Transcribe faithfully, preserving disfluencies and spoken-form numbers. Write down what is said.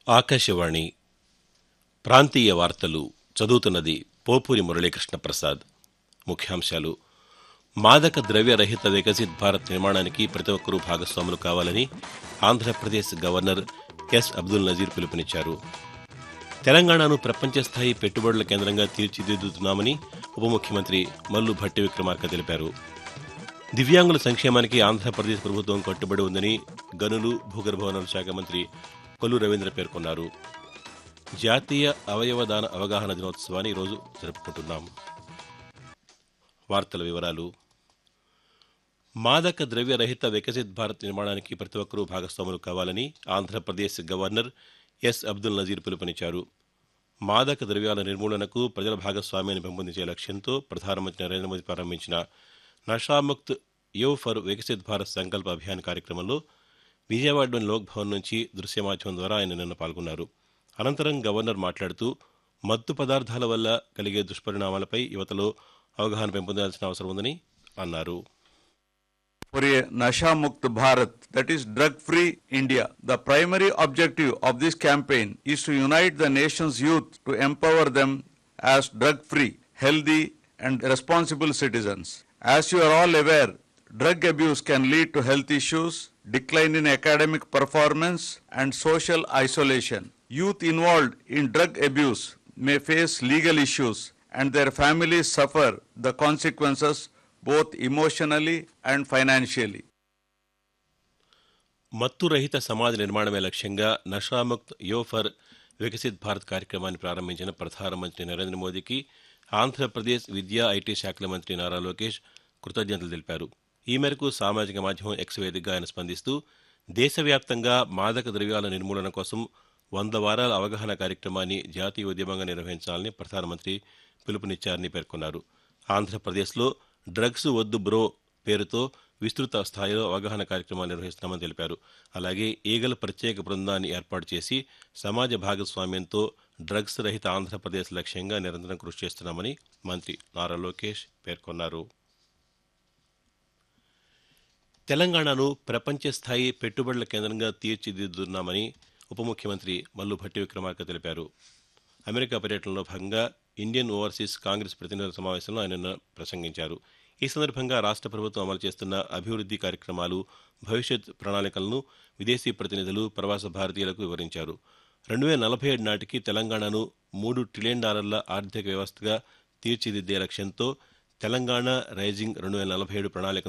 ఆకాశవాణి ప్రాంతీయ వార్తలు చదువుతున్నది పోపూరి మురళీకృష్ణ ప్రసాద్. ముఖ్యాంశాలు: మాదక ద్రవ్య రహిత వికసిత్ భారత్ నిర్మాణానికి ప్రతి ఒక్కరూ భాగస్వాములు కావాలని ఆంధ్రప్రదేశ్ గవర్నర్ ఎస్ అబ్దుల్ నజీర్ పిలుపునిచ్చారు. తెలంగాణను ప్రపంచ స్థాయి పెట్టుబడుల కేంద్రంగా తీర్చిదిద్దుతున్నామని ఉప ముఖ్యమంత్రి మల్లు భట్టి విక్రమార్క తెలిపారు. దివ్యాంగుల సంక్షేమానికి ఆంధ్రప్రదేశ్ ప్రభుత్వం కట్టుబడి ఉందని గనులు, భూగర్భ వనరుల శాఖ మంత్రి కొల్లు రవీంద్ర పేర్కొన్నారు. జాతీయ అవయవదాన అవగాహన దినోత్సవాన్ని ఈరోజు జరుపుకుంటున్నాం. వార్తల వివరాలు: మాదక ద్రవ్య రహిత వికసిత్ భారత్ నిర్మాణానికి ప్రతి ఒక్కరూ భాగస్వాములు కావాలని ఆంధ్రప్రదేశ్ గవర్నర్ ఎస్ అబ్దుల్ నజీర్ పిలుపునిచ్చారు. మాదక ద్రవ్యాల నిర్మూలనకు ప్రజల భాగస్వామ్యాన్ని పెంపొందించే లక్ష్యంతో ప్రధానమంత్రి నరేంద్ర మోదీ ప్రారంభించిన నషాముక్త్ యువ్ ఫర్ వికసిత్ భారత్ సంకల్ప అభియాన్ కార్యక్రమంలో విజయవాడలోని లోక్ భవన్ నుంచి దృశ్య మాధ్యమం ద్వారా ఆయన నిన్న పాల్గొన్నారు. అనంతరం గవర్నర్ మాట్లాడుతూ మత్తు పదార్థాల వల్ల కలిగే దుష్పరిణామాలపై యువతలో అవగాహన పెంపొందాల్సిన అవసరం ఉందని అన్నారు. For a Nasha Mukt Bharat, that is drug-free India. The primary objective of this campaign is to unite the nation's youth to empower them as drug-free, healthy and responsible citizens. As you are all aware, drug abuse can lead to health issues, decline in academic performance and social isolation. Youth involved in drug abuse may face legal issues and their families suffer the consequences both emotionally and financially. మత్తు రహిత సమాజ నిర్మాణమే లక్ష్యంగా Nasha Mukt you've for Viksit Bharat కార్యక్రమాన్ని ప్రారంభించిన ప్రధానమంత్రి నరేంద్ర మోదీకి ఆంధ్రప్రదేశ్ విద్యా IT శాఖల మంత్రి నారా లోకేష్ కృతజ్ఞతలు తెలిపారు. ఈ మేరకు సామాజిక మాధ్యమం ఎక్స్ వేదికగా ఆయన స్పందిస్తూ దేశవ్యాప్తంగా మాదక ద్రవ్యాల నిర్మూలన కోసం వంద వారాల అవగాహన కార్యక్రమాన్ని జాతీయ ఉద్యమంగా నిర్వహించాలని ప్రధానమంత్రి పిలుపునిచ్చారని పేర్కొన్నారు. ఆంధ్రప్రదేశ్లో డ్రగ్స్ వద్దు బ్రో పేరుతో విస్తృత స్థాయిలో అవగాహన కార్యక్రమాలు నిర్వహిస్తున్నామని తెలిపారు. అలాగే ఈగల ప్రత్యేక బృందాన్ని ఏర్పాటు చేసి సమాజ భాగస్వామ్యంతో డ్రగ్స్ రహిత ఆంధ్రప్రదేశ్ లక్ష్యంగా నిరంతరం కృషి చేస్తున్నామని మంత్రి నారా లోకేష్ పేర్కొన్నారు. తెలంగాణను ప్రపంచ స్థాయి పెట్టుబడుల కేంద్రంగా తీర్చిదిద్దుతున్నామని ఉప ముఖ్యమంత్రి మల్లు భట్టి విక్రమార్క తెలిపారు. అమెరికా పర్యటనలో భాగంగా ఇండియన్ ఓవర్సీస్ కాంగ్రెస్ ప్రతినిధుల సమావేశంలో ఆయన నిన్న ప్రసంగించారు. ఈ సందర్భంగా రాష్ట్ర ప్రభుత్వం అమలు చేస్తున్న అభివృద్ధి కార్యక్రమాలు, భవిష్యత్ ప్రణాళికలను విదేశీ ప్రతినిధులు, ప్రవాస భారతీయులకు వివరించారు. రెండు వేల నలభై ఏడు నాటికి తెలంగాణను మూడు ట్రిలియన్ డాలర్ల ఆర్థిక వ్యవస్థగా తీర్చిదిద్దే లక్ష్యంతో తెలంగాణ రైజింగ్ రెండు వేల నలభై ఏడు ప్రణాళిక